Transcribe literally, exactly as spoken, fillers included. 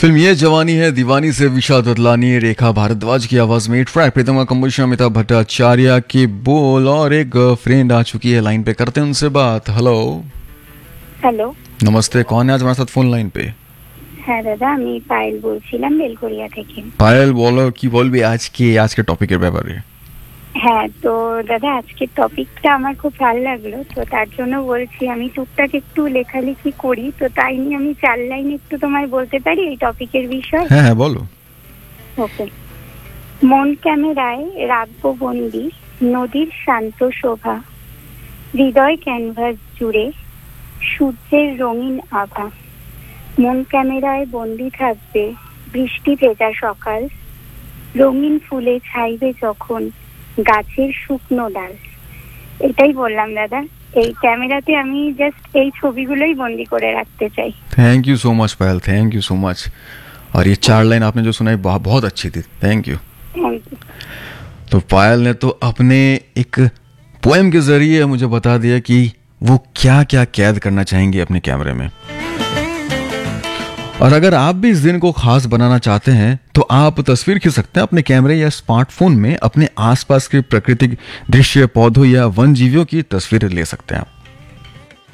Film ये जवानी है दीवानी से विशाल ददलानी, रेखा भारद्वाज की आवाज में ट्रैक प्रीतमा कंपोजिशन अमिताभ भट्टाचार्य की बोल और एक फ्रेंड आ चुकी है लाइन पे, करते हैं उनसे बात। हेलो हेलो नमस्ते, कौन है आज हमारे साथ फोन लाइन पे? হ্যাঁ দাদা, আমি পায়েল বলছিলাম বেলঘরিয়া থেকে। পায়েল বলো, কি বলবি আজকে আজকে টপিকের ব্যাপারে? হ্যাঁ তো দাদা, আজকের টপিকটা আমার খুব ভালো লাগলো, তো তার জন্য বলছি আমি টুকটাক একটু লেখালেখি করি, তো তাই নিয়ে আমি চার লাইন একটু তোমায় বলতে পারি এই টপিকের বিষয়। হ্যাঁ হ্যাঁ বলো। ওকে। মন ক্যামেরায় রাখবো বন্দি নদীর শান্ত শোভা, হৃদয় ক্যানভাস জুড়ে সূর্যের রঙিন আভা। মন ক্যামেরায় বন্দি থাকবে বৃষ্টি ভেজা সকাল, রঙিন ফুলে ছাইবে যখন গাছের শুকনো ডাল। এটাই বললাম দাদা, এই ক্যামেরাতে আমি জাস্ট এই ছবিগুলোই বন্দি করে রাখতে চাই। Thank you so much Payal, thank you so much. और ये चार लाइन आपने जो सुनाई बहुत बहुत अच्छी थी, थैंक यू। Thank you. तो पायल ने तो अपने एक पोएम के जरिए मुझे बता दिया कि वो क्या क्या कैद करना चाहेंगे अपने कैमरे में। और अगर आप भी इस दिन को खास बनाना चाहते हैं तो आप तस्वीर खींच सकते हैं अपने कैमरे या स्मार्टफोन में, अपने आसपास के प्राकृतिक दृश्य, पौधों या वन जीवियों की तस्वीर ले सकते हैं आप।